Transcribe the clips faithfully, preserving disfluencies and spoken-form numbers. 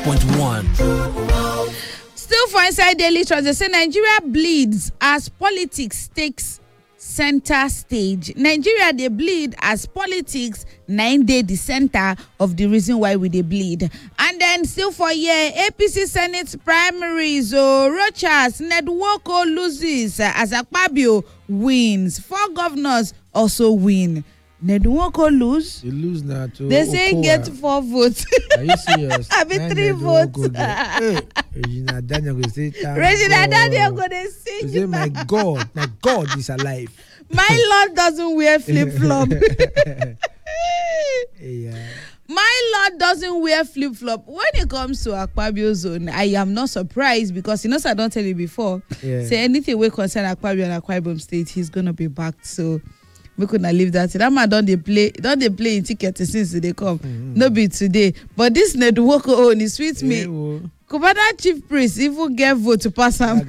point one. Still for inside Daily Trust, they say Nigeria bleeds as politics takes center stage. Nigeria, they bleed as politics nine day the center of the reason why we they bleed. And then still for year A P C Senate primaries, oh, Rochas Nedwoko loses uh, as Akpabio wins. Four governors also win. Nedwoko lose. You lose now too. They say Okowa. Get four votes. Are you serious? I mean three votes. Hey, Regina Daniel go say Regina Daniel go they sing. Say my God, my God is alive. My Lord doesn't wear flip flop. Yeah. My Lord doesn't wear flip flop. When it comes to Akpabio zone, I am not surprised because you know, so I don't tell you before. Yeah. Say anything we concern Akpabio and Akwa Ibom State, he's gonna be backed. So we couldn't leave that. That man don't they play, don't they play in ticket since they come. Mm-hmm. No be today. But this Nedwoko own is sweet me. Yeah, Commander Chief Priest even get vote to pass him.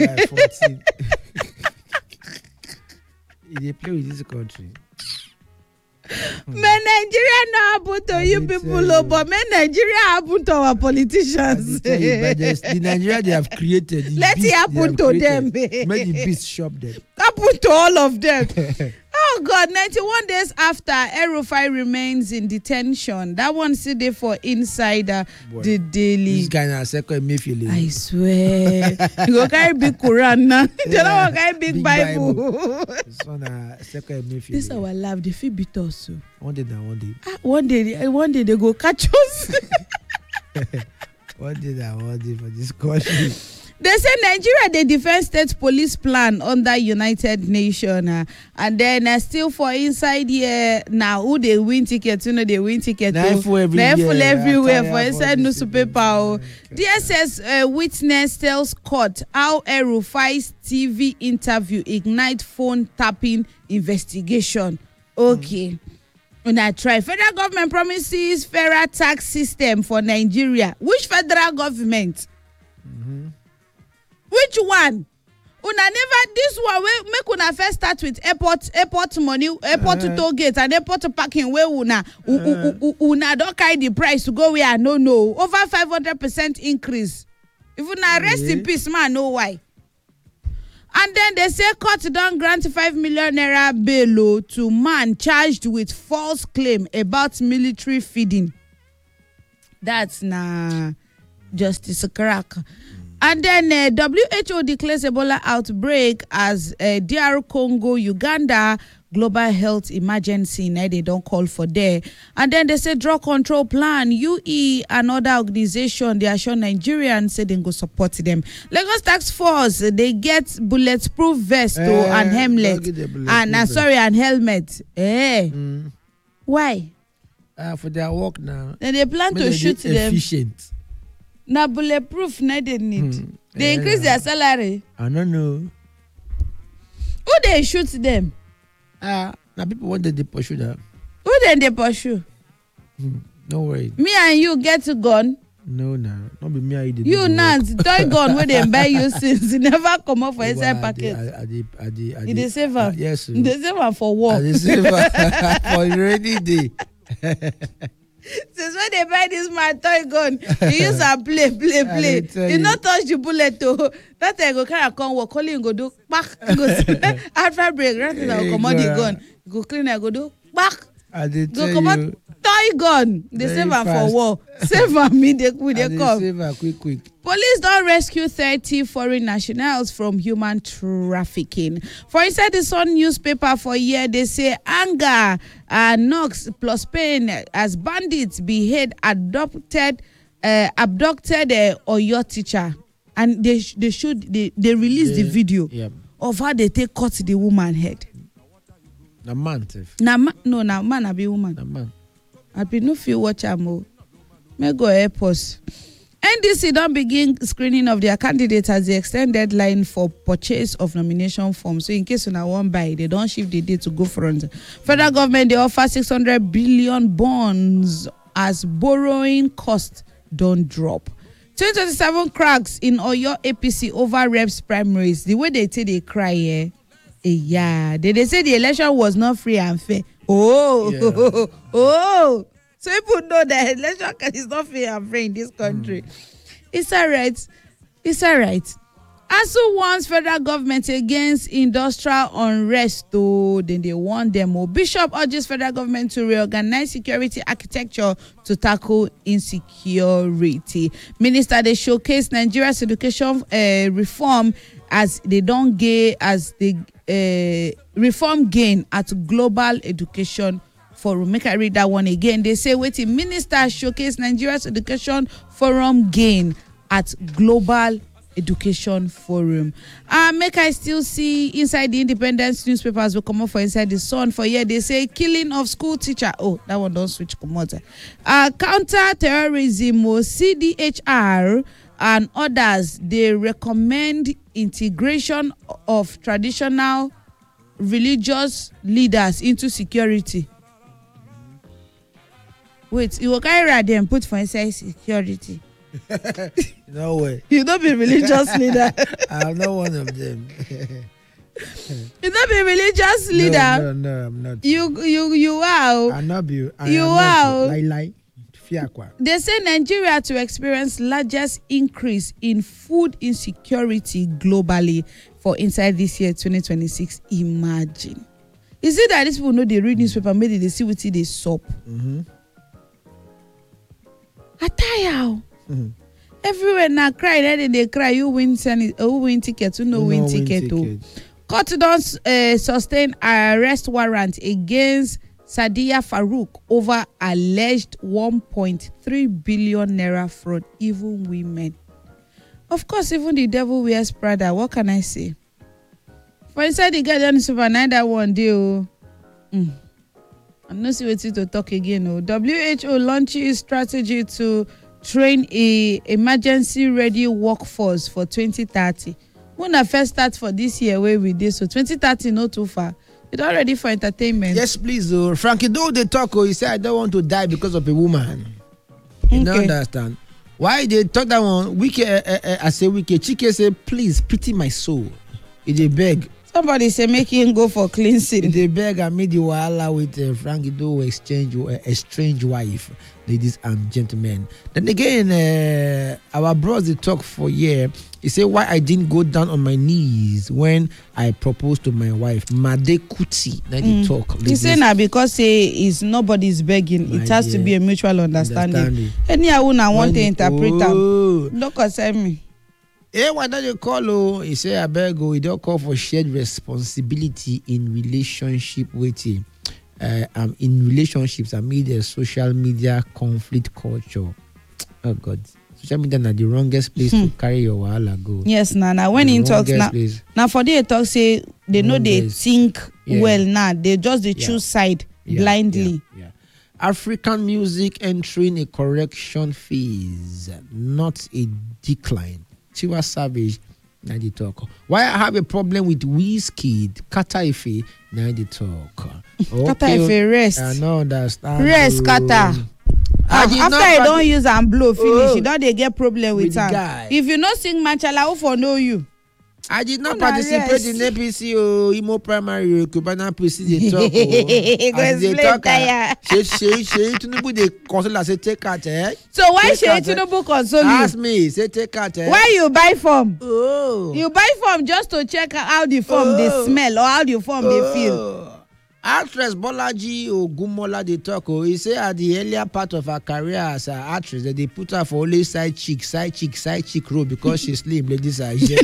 They play with this country. Mm. May Nigeria not happen to I you people, you. But may Nigeria happen to our politicians. You, the Nigeria they have created. The Let it happen to created, them. Make the beast shop them. Happen to all of them. Oh God, ninety-one days after El-Rufai remains in detention. That one still there for Insider Boy, the Daily. This guy now second Mayfield. I swear. You go carry big Quran now. You Yeah, don't carry big, big Bible. Bible. This one uh, second Mayfield. This our love. They feel beat us. One day now, one day. Ah, one day, one day they go catch us. One day now, one day for this country. They say Nigeria, they defend state police plan under United Nations. Uh, and then uh, still for inside here, now who they win tickets, you know, they win tickets. They're full everywhere. Full everywhere for inside newspaper. D S S uh, witness tells court how El-Rufai's T V interview ignite phone tapping investigation. Okay. Mm. When I try, federal government promises fairer tax system for Nigeria. Which federal government? Mm-hmm. Which one? Una never this one we make una first start with airport airport money, airport uh, toll gate and airport parking where una uh, una don't carry the price to go where no no over five hundred percent increase. If una rest yeah. in peace, man, know why. And then they say court don't grant five million naira bail to man charged with false claim about military feeding. That's na Justice Crack. And then uh, W H O declares Ebola outbreak as uh, D R Congo, Uganda, global health emergency. Now they don't call for there. And then they say drug control plan, U E and other organization, they assure Nigerians say they go support them. Lagos Task Force, they get bulletproof vest uh, and helmet. And uh, sorry, and helmet. Eh. Mm. Why? Uh, for their work now. Then they plan to shoot them. Efficient. Now bulletproof, now they need. Hmm. They yeah. increase their salary. I don't know. Who they shoot them? Ah, uh, now people want that they pursue them. Who then they pursue? Hmm. No worry. Me and you get a gun. No, no, not be me. I did. You not toy gun where they buy you since you never come up for inside packet. I did, I did, I did. They save them. Yes. They save them for war. They save them for rainy day. Since when they buy this man toy gun, he use and play, play, play. You not touch the bullet though. That time go carry a con work, calling go do back. Go after break, right now come on the gun. Go clean and go do back. I did go tell come you. Toy gun. They save her for war. Save her me they with they come. Save her quick, quick. Police don't rescue thirty foreign nationals from human trafficking. For inside the Sun newspaper for year, they say anger, uh, knocks plus pain as bandits behead adopted, uh, abducted uh, or your teacher, and they they should they they release yeah. the video yeah. of how they take cut the woman head. Na man, na ma- no, na man I be woman. Na man. I be no feel watch am. May go help us. N D C don't begin screening of their candidates as the extended deadline for purchase of nomination forms. So in case you want buy, they don't shift the date to go front. Federal government, they offer six hundred billion bonds as borrowing cost don't drop. twenty twenty-seven cracks in Oyo A P C over reps primaries. The way they say they cry here. Eh, yeah. They, they say the election was not free and fair. Oh, yeah. oh. So people know that election is not fair and fair in this country. Mm. It's all right. It's all right. ASUU warns federal government against industrial unrest, though. Then they warn them. Oh, Bishop urges federal government to reorganize security architecture to tackle insecurity. Minister, they showcase Nigeria's education uh, reform as they don't gain, as they uh, reform gain at Global Education Forum. Make I read that one again. They say, wait, Minister showcase Nigeria's education forum gain at Global Education Forum. Uh, make I still see inside the Independence newspapers will come up for inside the Sun for here. They say killing of school teacher. Oh, that one don't switch come out. Uh, counter terrorism, C D H R and others, they recommend integration of traditional religious leaders into security. Wait, you will carry them put for inside security. No way. You don't be religious leader. I'm not one of them. You don't be religious leader. No, no, no, I'm not. You, you, you are. I'm not be. I you am are. Lie, lie. Fiakwa. They say Nigeria to experience largest increase in food insecurity globally for inside this year twenty twenty-six. Imagine. Is it that these people know they read newspaper, maybe they see what they sup? Mm-hmm. Attire. Mm-hmm. Everywhere now cry, then they cry. You win, send who win ticket? Who no, no win, win ticket? ticket. Court don't uh, sustain arrest warrant against Sadiya Farouk over alleged one point three billion naira fraud. Even women, of course, even the devil wears Prada. What can I say? For inside the Guardian super nine that one deal. Mm. I'm not see what to talk again. Oh. W H O launches strategy to train a emergency ready workforce for twenty thirty. When I first start for this year, where we did so twenty thirty not too far. It's all ready for entertainment. Yes, please. Oh, Frankie, though they talk, oh, he said I don't want to die because of a woman. You okay. Don't understand why they talk that one. Wiki, uh, uh, uh, I say Wiki. Chike say, please pity my soul. He they beg. Somebody say make him go for cleansing. They beg and made the wahala with uh, Frankie Do exchange uh, a strange wife, ladies and gentlemen. Then again, uh, our bros they talk for year. He say why I didn't go down on my knees when I proposed to my wife. Made Kuti. Then mm. they talk. He say now because say is nobody's begging. My it has dear. to be a mutual understanding. understanding. Any one I want to interpret them. Oh. Don't concern me. Hey, why don't you call? Oh, he say I beg you. He don't call for shared responsibility in relationship with him. Uh, um, in relationships amid the social media conflict culture. Oh God, social media na the wrongest place hmm. to carry your wahala go. Yes, Nana. When he talks now, now for they talk say they know they think yeah. well now. They just they choose yeah. side yeah. blindly. Yeah. Yeah. African music entering a correction phase, not a decline. Tiwa Savage, now they talk. Why I have a problem with Wizkid, Kata Ife, now they talk. Okay. Kata Ife, rest. I don't understand. Rest, Kata. Uh, after you don't use and blow finish, oh, you don't they get problem with, with her. If you not sing Machala, who for know you? I did not participate rest. in A P C or Imo Primary Kubana P C. They talk. Oh, as they talk, she she she Tinubu they console us say take out. Eh? So why she Tinubu console you? Ask me, say take out. Eh? Why you buy form? Oh, you buy form just to check how the form oh. they smell or how the form oh. they feel. Actress Bolaji Ogunmola they talk. Oh, he say at the earlier part of her career as an actress that they put her for only side chick, side chick, side chick role because she's slim. Ladies are here.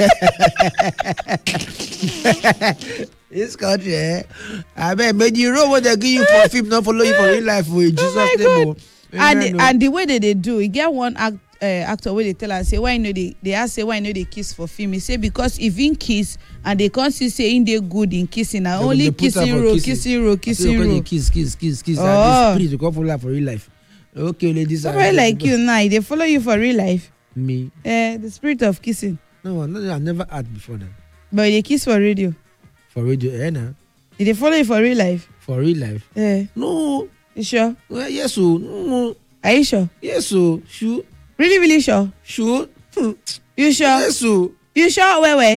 This country, eh? I mean, made you know what they give you for film, not follow you for real life. With Jesus oh name. And the, and the way that they do, you get one act. Uh, actor where they tell us say why you know they they ask say why you know they kiss for film. He say because if in kiss and they can't see saying they good in kissing now only kissing row kissing row kissing row kiss kiss kiss kiss oh. and this spirit go for life for real life. Okay, ladies. Somebody like you now they follow you for real life. Me. Eh, uh, the spirit of kissing. No, no, I never had before that. But they kiss for radio. For radio, eh? Nah. Did they follow you for real life? For real life. Eh. No. You sure? Well, yes, so no. Are you sure? Yes, so sure. Really, really sure? Sure. You sure? Yes, so. You sure? Wait, wait.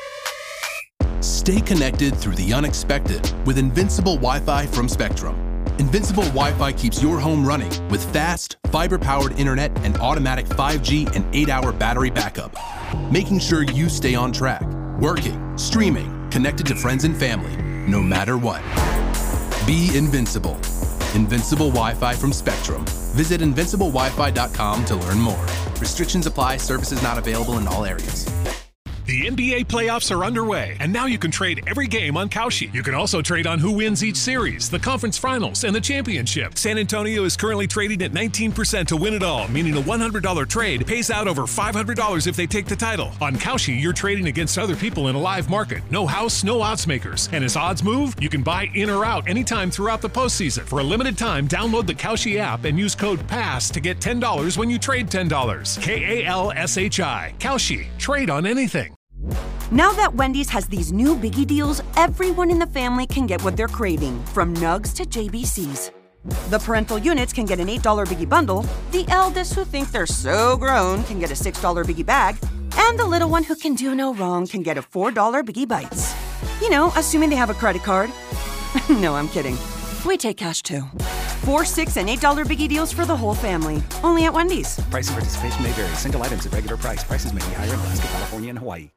Stay connected through the unexpected with Invincible Wi-Fi from Spectrum. Invincible Wi-Fi keeps your home running with fast, fiber-powered internet and automatic five G and eight-hour battery backup, making sure you stay on track, working, streaming, connected to friends and family, no matter what. Be invincible. Invincible Wi-Fi from Spectrum. Visit invincible wi fi dot com to learn more. Restrictions apply. Services not available in all areas. The N B A playoffs are underway, and now you can trade every game on Kalshi. You can also trade on who wins each series, the conference finals, and the championship. San Antonio is currently trading at nineteen percent to win it all, meaning a one hundred dollars trade pays out over five hundred dollars if they take the title. On Kalshi, you're trading against other people in a live market. No house, no odds makers. And as odds move, you can buy in or out anytime throughout the postseason. For a limited time, download the Kalshi app and use code PASS to get ten dollars when you trade ten dollars. K A L S H I. Kalshi. Trade on anything. Now that Wendy's has these new biggie deals, everyone in the family can get what they're craving, from nugs to J B Cs. The parental units can get an eight dollar biggie bundle, the eldest who think they're so grown can get a six dollar biggie bag, and the little one who can do no wrong can get a four dollar biggie bites. You know, assuming they have a credit card. No, I'm kidding. We take cash too. Four, six, and eight dollar biggie deals for the whole family. Only at Wendy's. Price and participation may vary. Single items at regular price. Prices may be higher in Alaska, California, and Hawaii.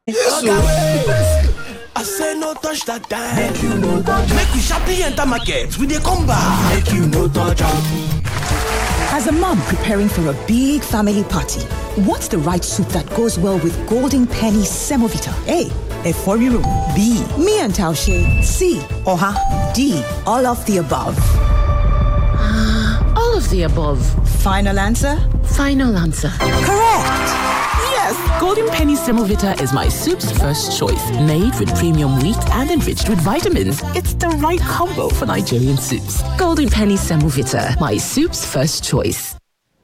I say no touch that time. Make you no touch. Make we sharply enter market with a combo. Make you no touch. As a mom preparing for a big family party, what's the right soup that goes well with Golden Penny Semovita? A. Eforiru. B. Me and Taushe. C. Oha. D. All of the above. All of the above. Final answer? Final answer. Correct! Yes, Golden Penny Semovita is my soup's first choice. Made with premium wheat and enriched with vitamins. It's the right combo for Nigerian soups. Golden Penny Semovita, my soup's first choice.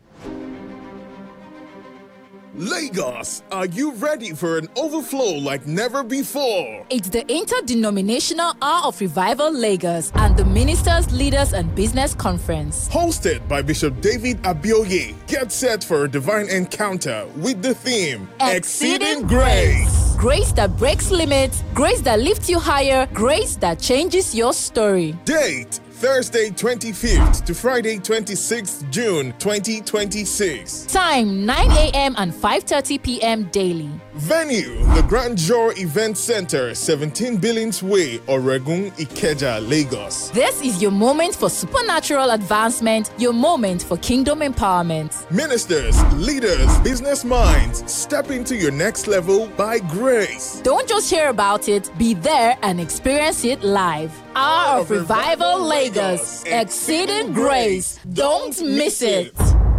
Lagos, are you ready for an overflow like never before? It's the Interdenominational Hour of Revival Lagos and the Ministers, Leaders and Business Conference. Hosted by Bishop David Abioye. Get set for a divine encounter with the theme Exceeding Grace. Grace that breaks limits, grace that lifts you higher, grace that changes your story. Date Thursday twenty-fifth to Friday twenty-sixth June twenty twenty-six. Time nine a.m. and five thirty p.m. daily. Venue, the Grand Joy Event Center, seventeen Billings Way, Oregun, Ikeja, Lagos. This is your moment for supernatural advancement, your moment for kingdom empowerment. Ministers, leaders, business minds, step into your next level by grace. Don't just hear about it, be there and experience it live. Hour of Revival Lagos, Exceeding Grace. Don't miss it.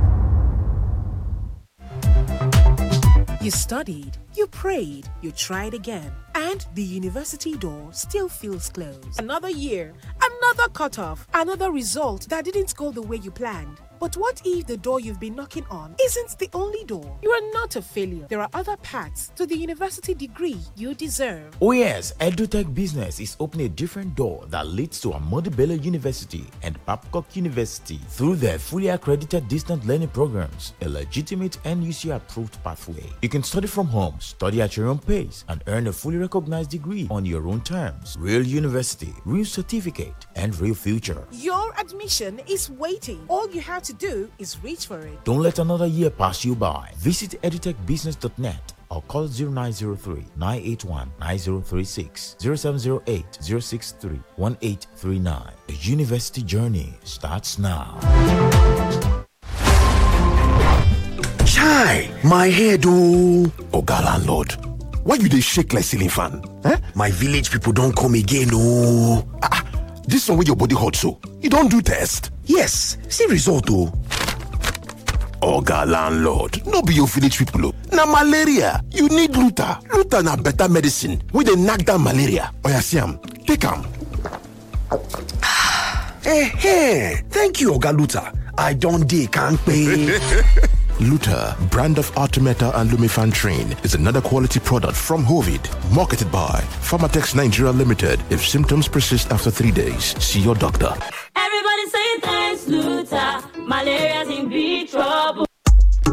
You studied, you prayed, you tried again, and the university door still feels closed. Another year, another cutoff, another result that didn't go the way you planned. But what if the door you've been knocking on isn't the only door? You are not a failure. There are other paths to the university degree you deserve. Oh yes, EduTech Business is opening a different door that leads to Ahmadu Bello University and Babcock University through their fully accredited distant learning programs, a legitimate N U C-approved pathway. You can study from home, study at your own pace, and earn a fully recognized degree on your own terms. Real university, real certificate, and real future. Your admission is waiting. All you have to do is reach for it. Don't let another year pass you by. Visit edutech business dot net or call zero nine zero three, nine eight one, nine zero three six, zero seven zero eight, zero six three, one eight three nine. A university journey starts now. Chai, my head oh. Oga landlord, why you dey shake like ceiling fan? Eh? My village people don't come again oh. Ah, this one with your body hot so. You don't do test? Yes, see result oh. Oga landlord, no be your village people oh. Na malaria, you need Luta. Luta na better medicine wey dey knack down malaria. Oya see am, take am. Eh, hey, thank you Oga Luta. I don't dey kampe. Luta, brand of Artemeta and Lumefantrine, is another quality product from Hovid, marketed by Pharmatex Nigeria Limited. If symptoms persist after three days, see your doctor. Everybody say thanks, Luta. Malaria's in big trouble.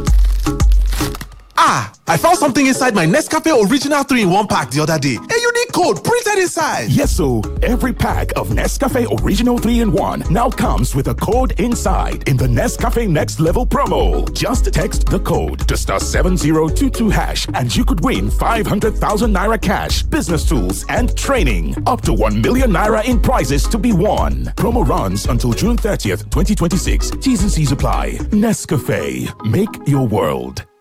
Ah, I found something inside my Nescafe Original three in one pack the other day. A unique code printed inside. Yes, so every pack of Nescafe Original three in one now comes with a code inside in the Nescafe Next Level promo. Just text the code to star seven zero two two hash and you could win five hundred thousand naira cash, business tools, and training. Up to one million naira in prizes to be won. Promo runs until June thirtieth, twenty twenty-six. T's and C's apply. Nescafe. Make your world.